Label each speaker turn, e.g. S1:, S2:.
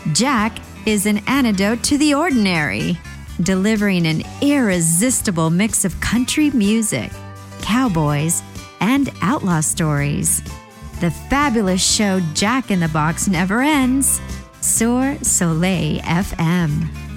S1: Jack is an antidote to the ordinary, delivering an irresistible mix of country music, cowboys, and outlaw stories. The fabulous show Jack in the Box never ends. Sur Soleil FM.